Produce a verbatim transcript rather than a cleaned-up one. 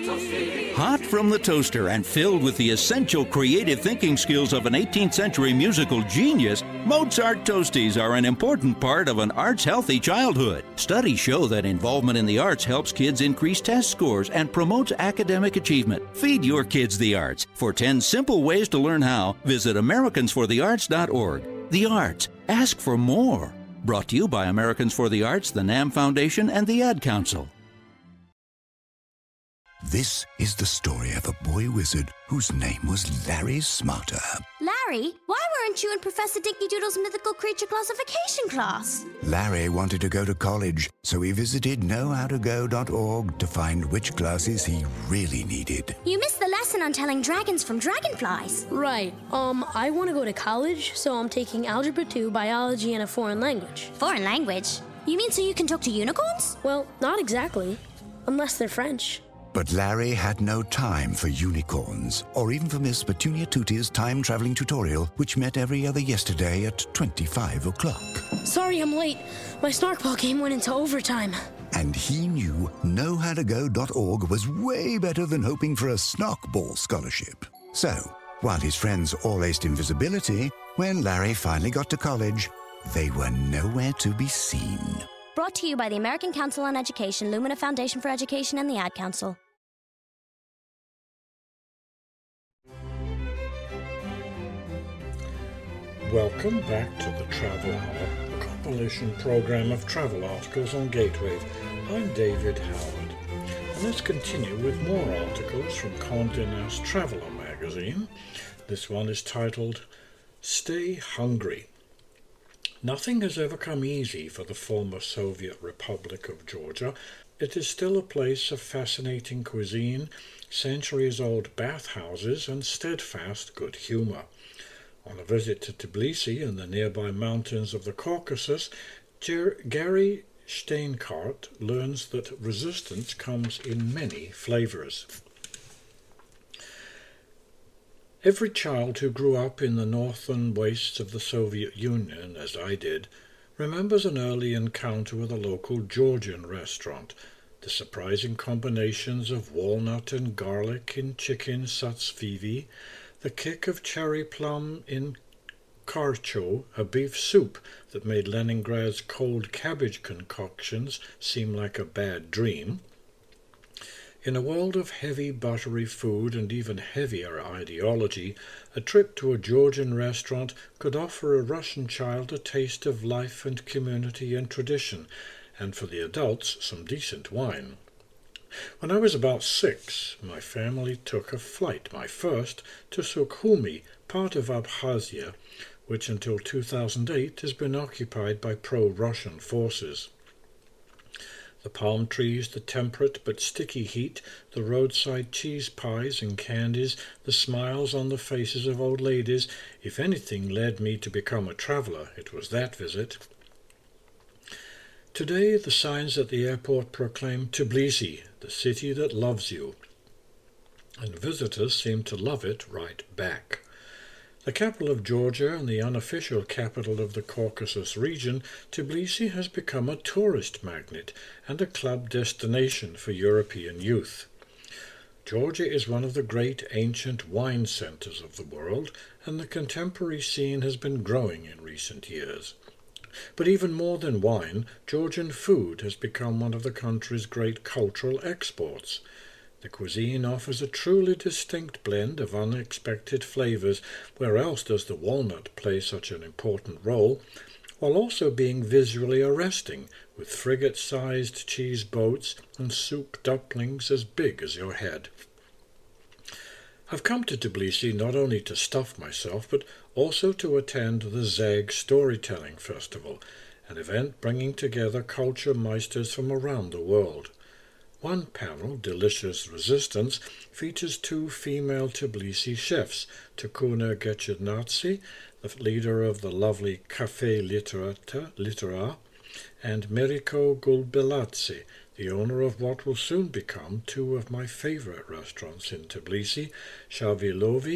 Hot from the toaster and filled with the essential creative thinking skills of an eighteenth century musical genius, Mozart Toasties are an important part of an arts-healthy childhood. Studies show that involvement in the arts helps kids increase test scores and promotes academic achievement. Feed your kids the arts. For ten simple ways to learn how, visit Americans for the Arts dot org. The arts. Ask for more. Brought to you by Americans for the Arts, the NAM Foundation, and the Ad Council. This is the story of a boy wizard whose name was Larry Smarter. Larry, why weren't you in Professor Dinky Doodle's mythical creature classification class? Larry wanted to go to college, so he visited know how to go dot org to find which classes he really needed. You missed the lesson on telling dragons from dragonflies. Right. Um, I want to go to college, so I'm taking Algebra two, Biology, and a foreign language. Foreign language? You mean so you can talk to unicorns? Well, not exactly. Unless they're French. But Larry had no time for unicorns, or even for Miss Petunia Tootie's time-traveling tutorial, which met every other yesterday at twenty-five o'clock. Sorry I'm late. My Snarkball game went into overtime. And he knew know how to go dot org was way better than hoping for a Snarkball scholarship. So, while his friends all aced invisibility, when Larry finally got to college, they were nowhere to be seen. Brought to you by the American Council on Education, Lumina Foundation for Education, and the Ad Council. Welcome back to the Travel Hour, a compilation program of travel articles on Gateway. I'm David Howard, and let's continue with more articles from Condé Nast Traveler magazine. This one is titled, Stay Hungry. Nothing has ever come easy for the former Soviet Republic of Georgia. It is still a place of fascinating cuisine, centuries-old bathhouses, and steadfast good humor. On a visit to Tbilisi and the nearby mountains of the Caucasus, Ger- Gary Steinkart learns that resistance comes in many flavors. Every child who grew up in the northern wastes of the Soviet Union, as I did, remembers an early encounter with a local Georgian restaurant. The surprising combinations of walnut and garlic in chicken satsvivi, the kick of cherry plum in karcho, a beef soup that made Leningrad's cold cabbage concoctions seem like a bad dream. In a world of heavy buttery food and even heavier ideology, a trip to a Georgian restaurant could offer a Russian child a taste of life and community and tradition, and for the adults some decent wine. When I was about six, my family took a flight, my first, to Sukhumi, part of Abkhazia, which until two thousand eight has been occupied by pro-Russian forces. The palm trees, the temperate but sticky heat, the roadside cheese pies and candies, the smiles on the faces of old ladies, if anything led me to become a traveller, it was that visit. Today the signs at the airport proclaim Tbilisi, the city that loves you, and visitors seem to love it right back. The capital of Georgia and the unofficial capital of the Caucasus region, Tbilisi has become a tourist magnet and a club destination for European youth. Georgia is one of the great ancient wine centers of the world, and the contemporary scene has been growing in recent years. But even more than wine, Georgian food has become one of the country's great cultural exports. The cuisine offers a truly distinct blend of unexpected flavors. Where else does the walnut play such an important role, while also being visually arresting, with frigate-sized cheese boats and soup dumplings as big as your head. I've come to Tbilisi not only to stuff myself, but also to attend the Zeg Storytelling Festival, an event bringing together culture meisters from around the world. One panel, Delicious Resistance, features two female Tbilisi chefs, Takuna Gechenadze, the leader of the lovely Café Literata, Litera, and Meriko Gulbeladze, the owner of what will soon become two of my favorite restaurants in Tbilisi, Shavilovi